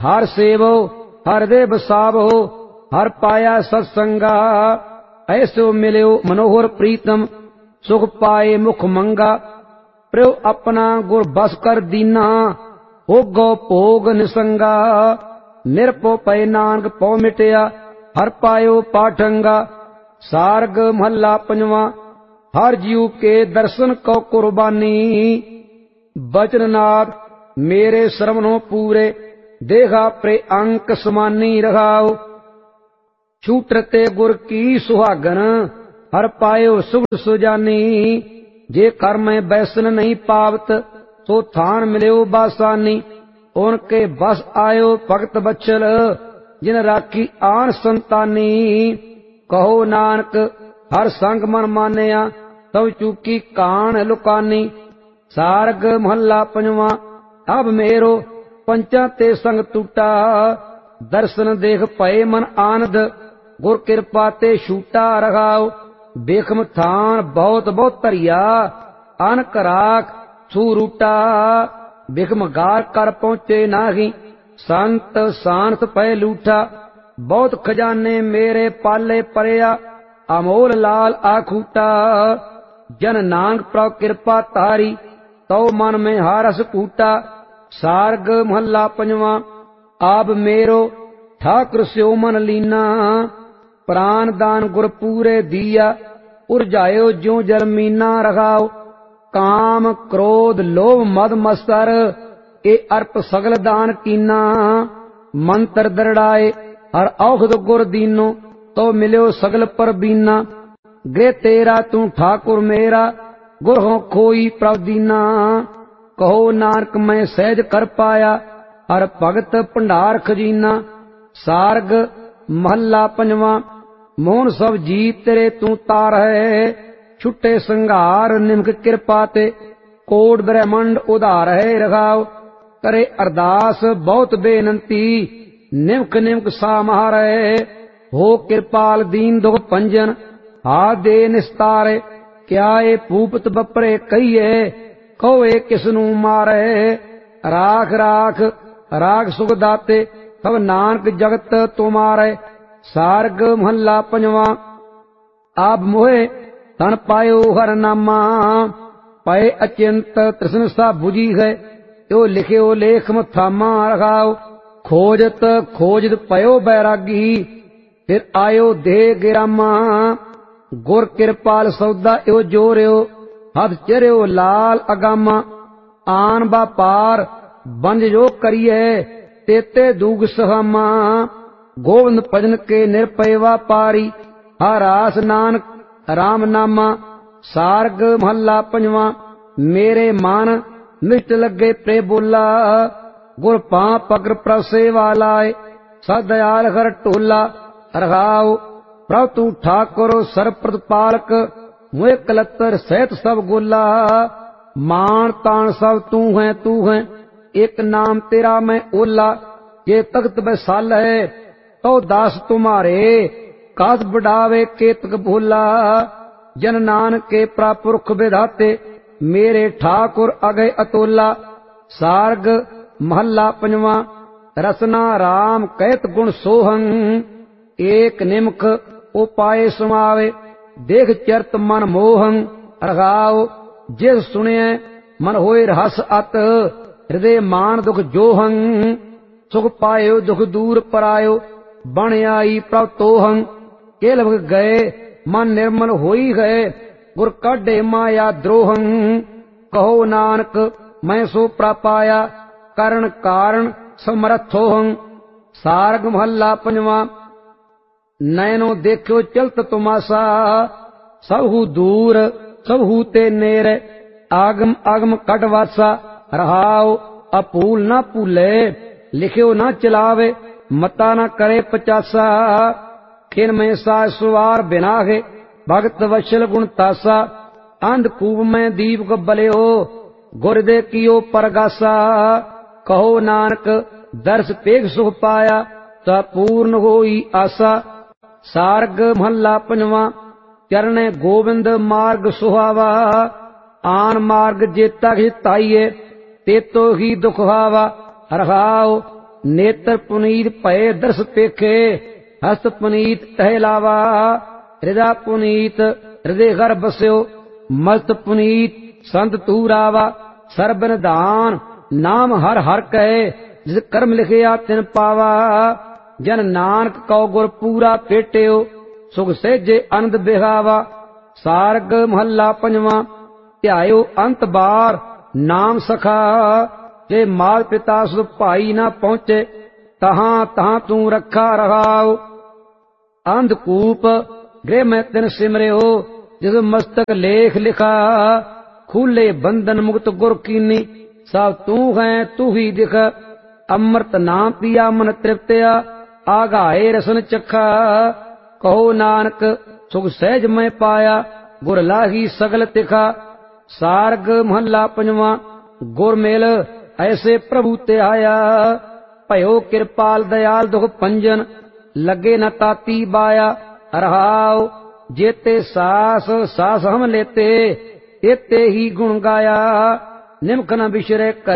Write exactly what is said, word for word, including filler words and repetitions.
हर सेवो हर दे बसावो, हर पाया सत्संगा। ऐसो मिल्यो मनोहर प्रीतम, सुख पाए मुख मंगा। प्रयो अपना गुर बस कर दीना, होगो भोग निसंगा। निरपो पै नानक पौ मिटया, हर पायो पाठंगा। सारग महला पंजवा। हर जीव के दर्शन को कुर्बानी, बचननाथ मेरे श्रवणों पूरे, देखा प्रे अंक समानी रखाओ। छूटते गुर की सुहागन, हर पायो सुख सुजानी। जे कर्म बैसन नहीं पावत, तो थान मिल्यो बासानी। उनके बस आयो भगत बच्छल, जिन राखी आन संतानी। कहो नानक हर संग मन मानिया, तब चूकी कान लुकानी। सारग महला पंजवा। अब मेरो पंचा ते संग टूटा, दर्शन देख पए मन आनंद। गुर कृपा ते छूटा रखाओ। बेखम थान बहुत बहुत धरिया, अनक राख सूरूटा। बिखम गार कर पहुंचे नाही, संत सांत पै लूठा। बहुत खजाने मेरे पाले परया, अमोल लाल आखूटा। जन नानक प्रभु कृपा तारी, तो मन में हारस कूटा। सारग महला पंजवा। आप मेरो ठाकुर स्यो मन लीना, प्राण दान गुर पूरे दिया। उर्जायो ज्यों जलमीना रखाओ। काम क्रोध लोभ मद मस्तर, ए अर्प सगल दान कीना। मंत्र दरड़ाए हर औखद गुर दीनो, तो मिल्यो सगल पर बीना। गृह तेरा तू ठाकुर मेरा, गुर हो खोई प्रभ दीना। कहो नानक मैं सहज कर पाया, हर भगत भंडार खजीना। सारग महला पंजवा। मोहन सब जी तेरे तू तार है, छुट्टे संघार निमक कृपा ते। कोट ब्रह्मंड उधार है रखाओ। करे अरदास बहुत बेनंती, निमक निमक सामहार है। हो कृपाल दीन दुख पंजन, हाथ दे निस्तारे। क्या ए भूपत बपरे कहिए, कहो ए किसनू मारे। राख राख राख सुख दाते, सब नानक जगत तुम्हारे। सारग महला पंजवा। आप मोहे तन पायो हर नामा, पए अचिंत तृष्ण सा बुझी है। यो लिखियो लेख थामा रखाओ। खोजत खोजत पयो बैरागी, फिर आयो देह गिरामा। गुर कृपाल सौदा यो जोरियो, हथ चरियो लाल अगामा। आन बापार बंज जो करिए, तेते दूग सहामा। गोविंद भजन के निरपय व्यापारी, हरास नानक राम नामा। सारग महला पंजवा। मेरे मन मिष्ट लगे प्रे बोला, गुर पां पगर प्रभ सेवा लाए। सदयाल हर टोला रखाओ। प्रभ तू ठाकुर सरप्रद पालक, मुए कलतर सहित सब गोला। मान तान सब तू है तू है, एक नाम तेरा मैं ओला। ये तख्त बैसाल है, तो दास तुम्हारे, कास बढ़ावे केतक भोला। जन नानक के प्रापुरख विधाते, मेरे ठाकुर अगय अतोला। सारग महला पंजवा। रसना राम कहत गुण सोहं, एक निमख उपाय समावे। देख चरत मन मोहं रखाओ। जिस सुने मन होए रहस अत, हृदय मान दुख जोहं। सुख पायो दुख दूर परायो, बन आई प्रभ तोहं। के लग गए मन निर्मल होई गए, गुर काढ़े माया द्रोहं। कहो नानक मैं सो प्रापाया, करण कारण समर्थोहं। सारग महला पंजवा। नैनो देखो चलत तुमासा, सबहु दूर सबहु ते नेर। आगम आगम कटवासा रहाओ। अपूल न भूले, लिखियो न चलावे। मता न करे पचासा, खिन में सा सुवार बिनाहे। भगत वशल गुण तासा, अंधकूप में दीपक बलियो। गुरदे कियो परगासा। कहो नानक दर्श पेग सुख पाया, ता पूर्ण होई आसा। सारग महला पंजवा। चरणे गोविंद मार्ग सुहावा, आन मार्ग जेता हिताइए। तेतो ही दुख हावा रखाओ। नेत्र पुनीत भये दर्श पेखे हस्त पुनीत तह लावा हृदय पुनीत हृदय घर बस्यो मस्त पुनीत संत तूरावा सर्ब निधान नाम हर हर कहे जिस कर्म लिखिया तिन पावा जन नानक कौ गुर पूरा पेटियो सुख सहजे आनंद बिहावा सारग महला पंजवा ध्यायो अंत बार नाम सखा जे मात पिता सुध भाई ना पहुंचे तहां तहां तू रखा रहाओ अंधकूप गृह में तिन सिमरियो जिस मस्तक लेख लिखा खुले बंधन मुक्त गुर कीनी सब तू है तू ही दिख अमृत नाम पिया मन तृप्तया आगाए रसन चखा कहो नानक सुख सहज में पाया गुर लाही सगल तिखा सारग महला पंजवा गुर मेल ऐसे प्रभु ते आया भयो कृपाल दयाल दुख पंजन लगे न ताती बाया रहाओ जेते सास सास हम लेते एते ही गुण गाया निमख न बिशरे